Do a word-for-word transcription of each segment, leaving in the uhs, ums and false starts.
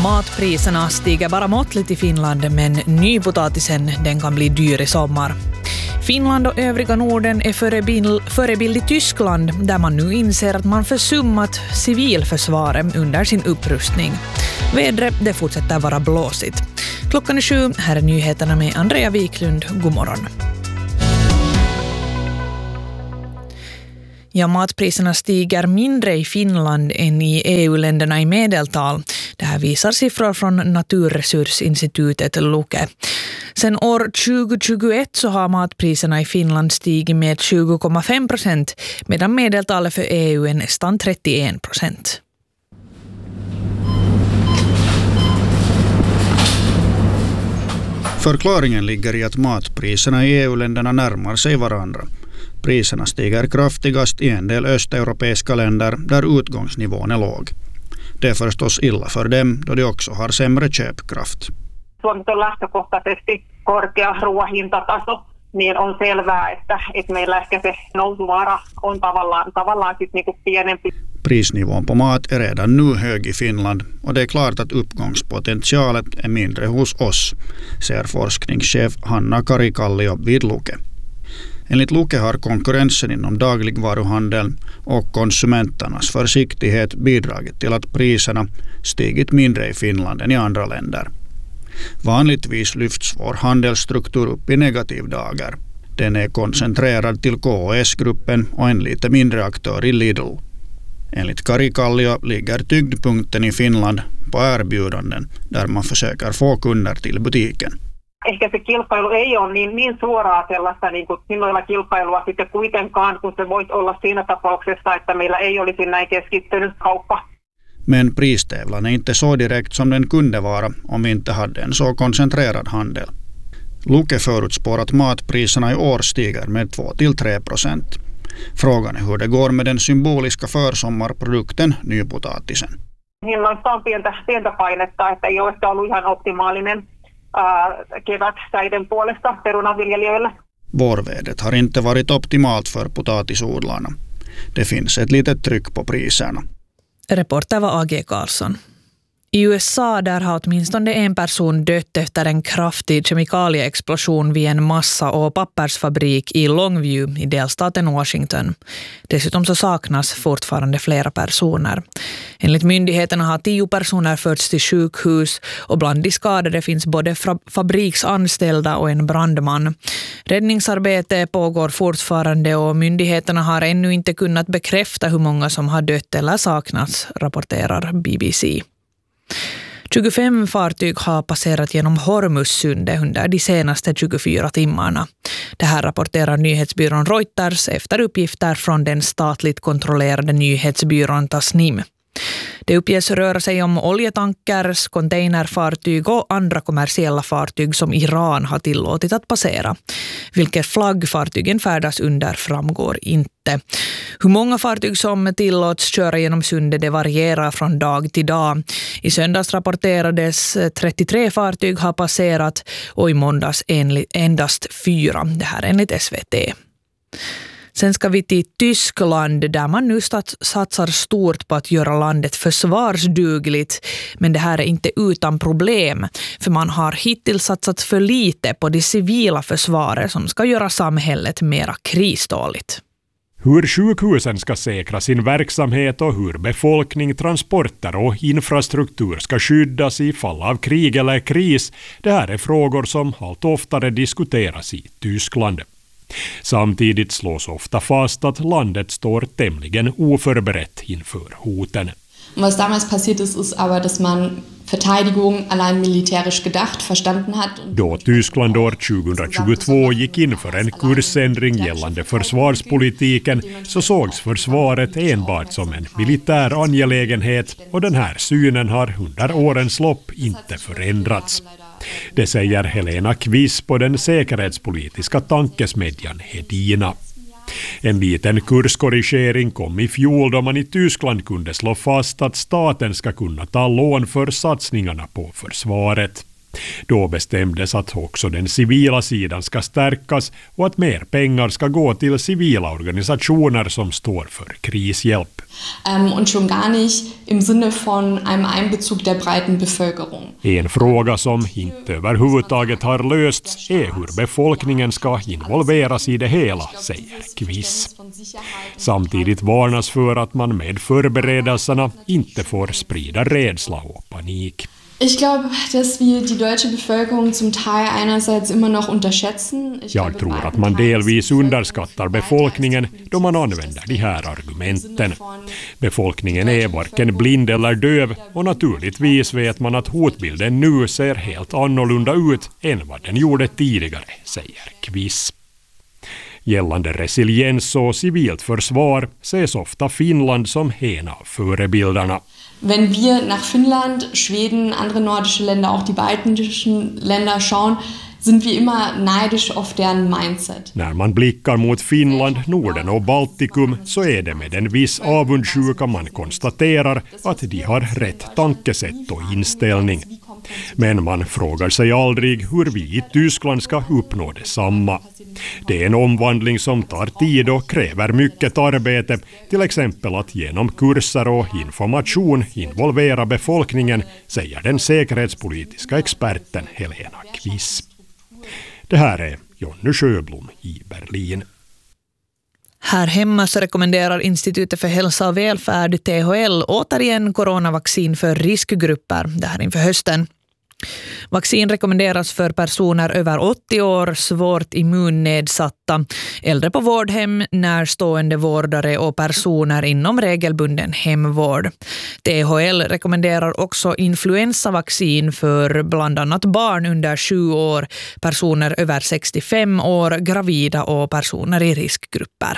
Matpriserna stiger bara måttligt i Finland, men nypotatisen den kan bli dyr i sommar. Finland och övriga Norden är förebild, förebild i Tyskland, där man nu inser att man försummat civilförsvaret under sin upprustning. Vädret det fortsätter vara blåsigt. Klockan är sju, här är nyheterna med Andrea Wiklund. God morgon. Ja, matpriserna stiger mindre i Finland än i E U-länderna i medeltal. Det här visar siffror från Naturresursinstitutet Luke. Sen år tjugohundratjugoett så har matpriserna i Finland stigit med tjugo komma fem procent, medan medeltalet för E U är nästan trettioen procent. Förklaringen ligger i att matpriserna i E U-länderna närmar sig varandra. Priserna stiger kraftigast i en del östeuropeiska länder där utgångsnivån är låg. Det är förstås illa för dem då de också har sämre köpkraft. Suomi on lähtökohtaisesti korkea ruoahintataso, niin on selvää, että, että meillä ehkä se nousuvaara on tavallaan, tavallaan sit niinku pienempi. Prisnivån på mat är redan nu hög i Finland och det är klart att uppgångspotentialet är mindre hos oss, säger forskningschef Hanna Karikallio vid Luke. Enligt Luke har konkurrensen inom dagligvaruhandeln och konsumenternas försiktighet bidragit till att priserna stigit mindre i Finland än i andra länder. Vanligtvis lyfts vår handelsstruktur upp i negativ dagar. Den är koncentrerad till K O S-gruppen och en lite mindre aktör i Lidl. Enligt Karikallio ligger tyngdpunkten i Finland på erbjudanden där man försöker få kunder till butiken. Ehkä se kilpailu ei ole niin, niin suoraa sellaista niin kuin hinnoilla kilpailua sitten kuitenkaan, kun se voisi olla siinä tapauksessa, että meillä ei olisi näin keskittynyt kauppa. Men pristävlan är inte så direkt som den kunde vara om vi inte hade en så koncentrerad handel. Luke förutspår att matpriserna i år stiger med två till tre procent. Frågan är hur det går med den symboliska försommarprodukten nypotatisen. Hinnoista on pientä, pientä painetta, että ei ole ehkä ollut ihan optimaalinen kevät säiden puolesta perunaviljelijöille. Vårvädret har inte varit optimalt för potatisodlarna. Det finns ett litet tryck på priserna. Reporter var A G Karlsson. I U S A där har åtminstone en person dött efter en kraftig kemikalieexplosion vid en massa- och pappersfabrik i Longview i delstaten Washington. Dessutom så saknas fortfarande flera personer. Enligt myndigheterna har tio personer förts till sjukhus och bland de skadade finns både fabriksanställda och en brandman. Räddningsarbete pågår fortfarande och myndigheterna har ännu inte kunnat bekräfta hur många som har dött eller saknats, rapporterar B B C. tjugofem fartyg har passerat genom Hormuzsundet under de senaste tjugofyra timmarna. Det här rapporterar nyhetsbyrån Reuters efter uppgifter från den statligt kontrollerade nyhetsbyrån Tasnim. Det uppges röra sig om oljetankers, containerfartyg och andra kommersiella fartyg som Iran har tillåtit att passera. Vilket flagg fartygen färdas under framgår inte. Hur många fartyg som tillåts köra genom sundet det varierar från dag till dag. I söndags rapporterades trettiotre fartyg ha passerat och i måndags endast fyra. Det här enligt S V T. Sen ska vi till Tyskland där man nu satsar stort på att göra landet försvarsdugligt. Men det här är inte utan problem, för man har hittills satsat för lite på det civila försvaret som ska göra samhället mera kriståligt. Hur sjukhusen ska säkra sin verksamhet och hur befolkning, transporter och infrastruktur ska skyddas i fall av krig eller kris, det här är frågor som allt oftare diskuteras i Tyskland. Samtidigt slås ofta fast att landet står tämligen oförberett inför hoten. Was damals passiert ist, ist aber, dass man Verteidigung allein militärisch gedacht verstanden hat. Då Tyskland år tjugohundratjugotvå gick in för en kursändring gällande försvarspolitiken så sågs försvaret enbart som en militär angelägenhet och den här synen har under årens lopp inte förändrats. Det säger Helena Kviss på den säkerhetspolitiska tankesmedjan Hedina. En liten kurskorrigering kom i fjol då man i Tyskland kunde slå fast att staten ska kunna ta lån för satsningarna på försvaret. Då bestämdes att också den civila sidan ska stärkas och att mer pengar ska gå till civila organisationer som står för krishjälp. Ähm, und schon gar nicht im Sinne von einem Einbezug der breiten Bevölkerung. En fråga som inte överhuvudtaget har lösts är hur befolkningen ska involveras i det hela, säger Quiz. Samtidigt varnas för att man med förberedelserna inte får sprida rädsla och panik. Ich glaube, dass wir die deutsche Bevölkerung zum Teil einerseits immer noch unterschätzen. Jag tror att man delvis underskattar befolkningen då man använder de här argumenten. Befolkningen är varken blind eller döv och naturligtvis vet man att hotbilden nu ser helt annorlunda ut än vad den gjorde tidigare, säger Quiz. Gällande resiliens och civilt försvar ses ofta Finland som en av förebilderna. Wenn wir nach Finnland, Schweden, andere nordische Länder, auch die baltischen Länder schauen, sind vi immer neidisch auf deren mindset. När man blickar mot Finland, Norden och Baltikum så är det med en viss avundsjuka man konstaterar att de har rätt tankesätt och inställning. Men man frågar sig aldrig hur vi i Tyskland ska uppnå detsamma. Det är en omvandling som tar tid och kräver mycket arbete, till exempel att genom kurser och information involvera befolkningen, säger den säkerhetspolitiska experten Helena Quiz. Det här är Jonny Sjöblom i Berlin. Här hemma så rekommenderar Institutet för hälsa och välfärd, T H L, återigen coronavaccin för riskgrupper det här inför hösten. Vaccin rekommenderas för personer över åttio år, svårt immunnedsatta, äldre på vårdhem, närstående vårdare och personer inom regelbunden hemvård. T H L rekommenderar också influensavaccin för bland annat barn under sju år, personer över sextiofem år, gravida och personer i riskgrupper.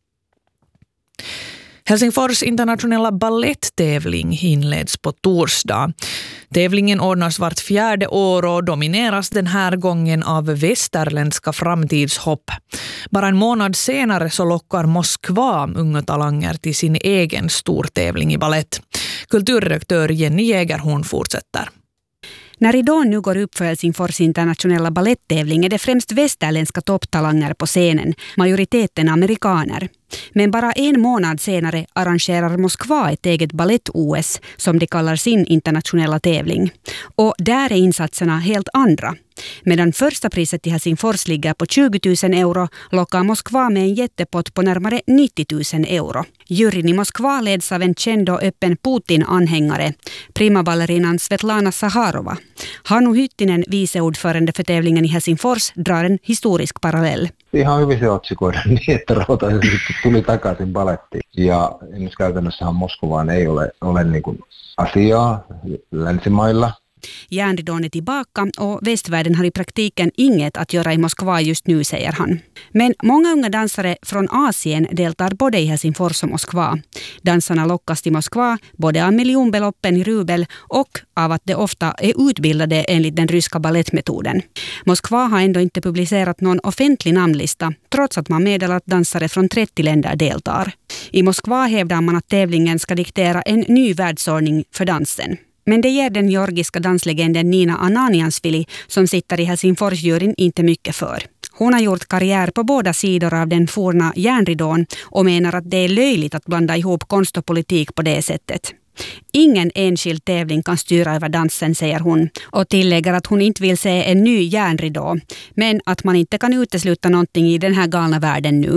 Helsingfors internationella balletttävling inleds på torsdag. Tävlingen ordnas vart fjärde år och domineras den här gången av västerländska framtidshopp. Bara en månad senare så lockar Moskva unga talanger till sin egen stortävling i ballett. Kulturredaktör Jenny Jägerhorn fortsätter. När ridån nu går upp för Helsingfors internationella balletttävling är det främst västerländska topptalanger på scenen, majoriteten amerikaner. Men bara en månad senare arrangerar Moskva ett eget ballett-O S som de kallar sin internationella tävling. Och där är insatserna helt andra. Medan första priset i Helsingfors ligger på tjugo tusen euro lockar Moskva med en jättepott på närmare nittio tusen euro. Juryn i Moskva leds av en känd och öppen Putin-anhängare, primaballerinan Svetlana Saharova. Hannu Hyttinen, viceordförande för tävlingen i Helsingfors, drar en historisk parallell. Ihan hyvin se otsikoida niin, että Rautainen tuli takaisin balettiin. Ja käytännössähän Moskovaan ei ole, ole niin kuin asiaa länsimailla. Järnridån är tillbaka och västvärlden har i praktiken inget att göra i Moskva just nu, säger han. Men många unga dansare från Asien deltar både i Helsingfors och Moskva. Dansarna lockas till Moskva både av miljonbeloppen i rubel och av att de ofta är utbildade enligt den ryska ballettmetoden. Moskva har ändå inte publicerat någon offentlig namnlista trots att man meddelar att dansare från trettio länder deltar. I Moskva hävdar man att tävlingen ska diktera en ny världsordning för dansen. Men det ger den georgiska danslegenden Nina Ananiansvili som sitter i Helsingforsjuryn inte mycket för. Hon har gjort karriär på båda sidor av den forna järnridån och menar att det är löjligt att blanda ihop konst och politik på det sättet. Ingen enskild tävling kan styra över dansen, säger hon, och tillägger att hon inte vill se en ny järnridå, men att man inte kan utesluta någonting i den här galna världen nu.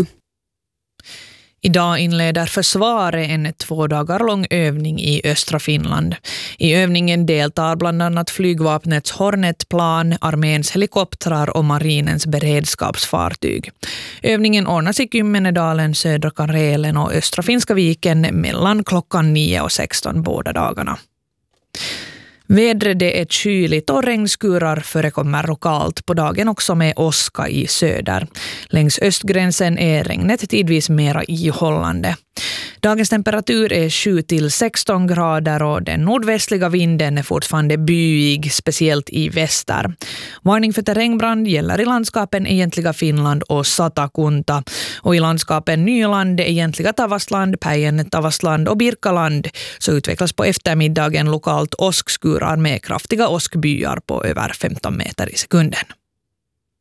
Idag inleder försvaret en två dagar lång övning i östra Finland. I övningen deltar bland annat flygvapnets Hornet-plan, arméns helikoptrar och marinens beredskapsfartyg. Övningen ordnas i Kymmenedalen, södra Karelen och östra Finska viken mellan klockan nio och sexton båda dagarna. Vädret är kyligt och regnskurar förekommer lokalt, på dagen också med åska i söder. Längs östgränsen är regnet tidvis mera ihållande. Dagens temperatur är sju till sexton grader och den nordvästliga vinden är fortfarande byig, speciellt i väster. Varning för terrängbrand gäller i landskapen Egentliga Finland och Satakunta. Och i landskapen Nyland, Egentliga Tavastland, Päijänne Tavastland och Birkaland så utvecklas på eftermiddagen lokalt åskskurar med kraftiga åskbyar på över femton meter i sekunden.